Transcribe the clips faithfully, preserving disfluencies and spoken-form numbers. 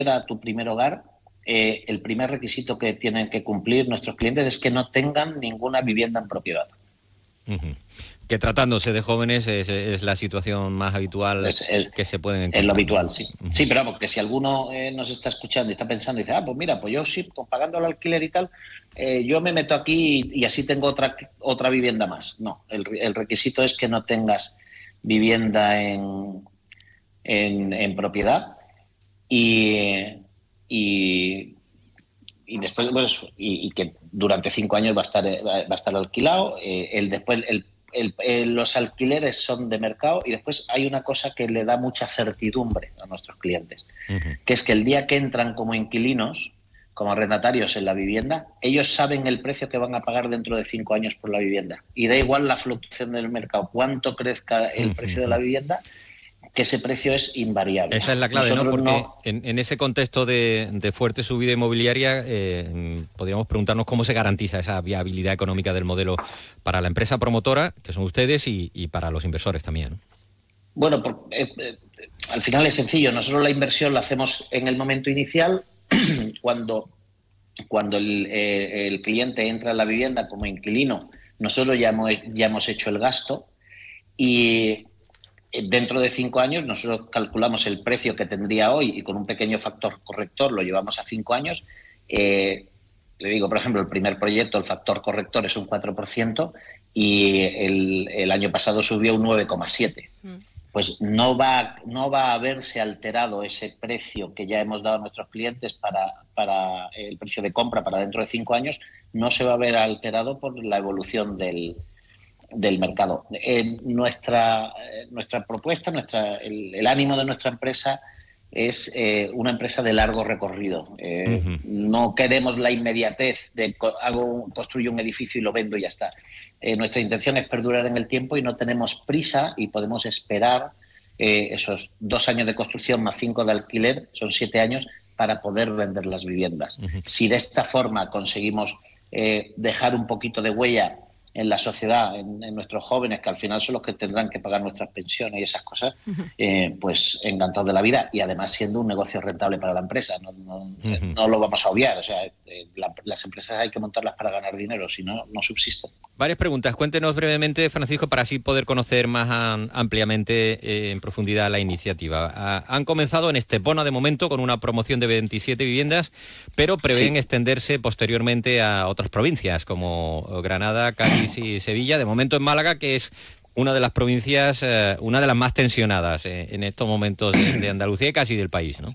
a tu primer hogar, eh, el primer requisito que tienen que cumplir nuestros clientes es que no tengan ninguna vivienda en propiedad. Uh-huh. Que tratándose de jóvenes es, es la situación más habitual Es el, que se pueden encontrar. es lo habitual, sí. Uh-huh. Sí, pero porque si alguno eh, nos está escuchando y está pensando y dice, ah, pues mira, pues yo sí, pues pagando el alquiler y tal, eh, yo me meto aquí y, y así tengo otra otra vivienda más. No, el, el requisito es que no tengas vivienda en, en, en propiedad y, y, y después pues, y, y que durante cinco años va a estar va a estar alquilado. Eh, el después el El, el, los alquileres son de mercado y después hay una cosa que le da mucha certidumbre a nuestros clientes, uh-huh. que es que el día que entran como inquilinos, como arrendatarios en la vivienda, ellos saben el precio que van a pagar dentro de cinco años por la vivienda. Y da igual la fluctuación del mercado, cuánto crezca el uh-huh. precio de la vivienda, que ese precio es invariable. Esa es la clave, Nosotros ¿no? Porque no... En, en ese contexto de, de fuerte subida inmobiliaria, eh, podríamos preguntarnos cómo se garantiza esa viabilidad económica del modelo para la empresa promotora, que son ustedes, y, y para los inversores también, ¿no? Bueno, por, eh, eh, al final es sencillo. Nosotros la inversión la hacemos en el momento inicial, cuando, cuando el, eh, el cliente entra en la vivienda como inquilino, nosotros ya hemos, ya hemos hecho el gasto y dentro de cinco años nosotros calculamos el precio que tendría hoy y con un pequeño factor corrector lo llevamos a cinco años. Eh, le digo, por ejemplo, el primer proyecto, el factor corrector es un cuatro por ciento y el, el año pasado subió un nueve coma siete por ciento. Mm. Pues no va, no va a haberse alterado ese precio que ya hemos dado a nuestros clientes para, para el precio de compra para dentro de cinco años, no se va a ver alterado por la evolución del del mercado. Eh, nuestra, eh, nuestra propuesta, nuestra, el, el ánimo de nuestra empresa es eh, una empresa de largo recorrido. Eh, uh-huh. No queremos la inmediatez de hago, construyo un edificio y lo vendo y ya está. Eh, nuestra intención es perdurar en el tiempo y no tenemos prisa y podemos esperar eh, esos dos años de construcción más cinco de alquiler, son siete años, para poder vender las viviendas. Uh-huh. Si de esta forma conseguimos eh, dejar un poquito de huella en la sociedad, en, en nuestros jóvenes, que al final son los que tendrán que pagar nuestras pensiones y esas cosas, uh-huh. eh, pues encantados de la vida y además siendo un negocio rentable para la empresa. No, no, uh-huh. no lo vamos a obviar. O sea, eh, la, las empresas hay que montarlas para ganar dinero, si no, no subsisten. Varias preguntas. Cuéntenos brevemente, Francisco, para así poder conocer más a, ampliamente, eh, en profundidad la iniciativa. A, han comenzado en Estepona de momento con una promoción de veintisiete viviendas, pero prevén sí. extenderse posteriormente a otras provincias como Granada, Cádiz y Sevilla. De momento en Málaga, que es una de las provincias, eh, una de las más tensionadas eh, en estos momentos de, de Andalucía y casi del país, ¿no?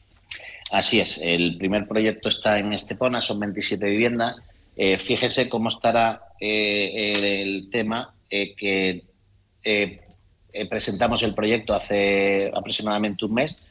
Así es. El primer proyecto está en Estepona, son veintisiete viviendas. Eh, fíjese cómo estará eh, el tema eh, que eh, eh, presentamos el proyecto hace aproximadamente un mes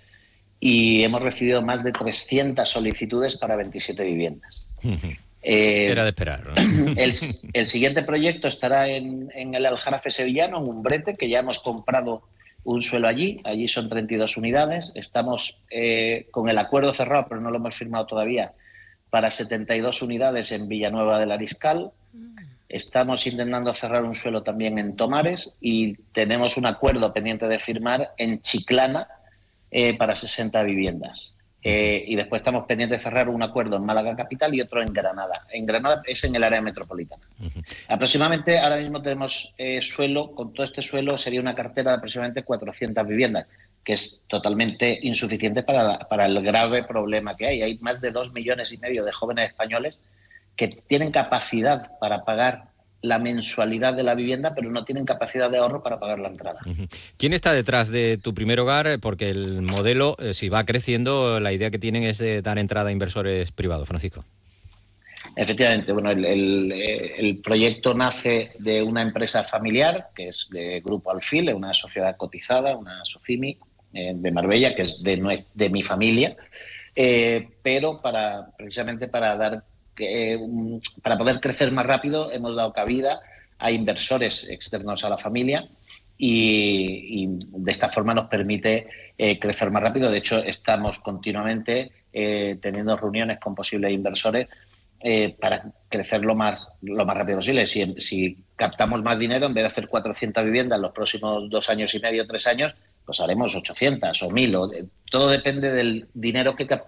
y hemos recibido más de trescientas solicitudes para veintisiete viviendas. Eh, Era de esperar, ¿no? el, el siguiente proyecto estará en, en el Aljarafe sevillano, en Umbrete, que ya hemos comprado un suelo allí. Allí son treinta y dos unidades. Estamos eh, con el acuerdo cerrado, pero no lo hemos firmado todavía, para setenta y dos unidades en Villanueva del Ariscal. Estamos intentando cerrar un suelo también en Tomares y tenemos un acuerdo pendiente de firmar en Chiclana eh, para sesenta viviendas. Eh, y después estamos pendientes de cerrar un acuerdo en Málaga capital y otro en Granada. En Granada es en el área metropolitana. Uh-huh. Aproximadamente ahora mismo tenemos eh, suelo, con todo este suelo sería una cartera de aproximadamente cuatrocientas viviendas, que es totalmente insuficiente para, para el grave problema que hay. Hay más de dos millones y medio de jóvenes españoles que tienen capacidad para pagar la mensualidad de la vivienda, pero no tienen capacidad de ahorro para pagar la entrada. Uh-huh. ¿Quién está detrás de tu primer hogar? Porque el modelo, eh, si va creciendo, la idea que tienen es de dar entrada a inversores privados, Francisco. Efectivamente, bueno, el, el, el proyecto nace de una empresa familiar, que es de Grupo Alfil, una sociedad cotizada, una SOCIMI eh, de Marbella, que es de, de mi familia, eh, pero para precisamente para dar que, eh, para poder crecer más rápido hemos dado cabida a inversores externos a la familia y, y de esta forma nos permite eh, crecer más rápido. De hecho, estamos continuamente eh, teniendo reuniones con posibles inversores eh, para crecer lo más, lo más rápido posible. Si, si captamos más dinero, en vez de hacer cuatrocientas viviendas en los próximos dos años y medio, tres años, pues haremos ochocientas o mil. O, todo depende del dinero que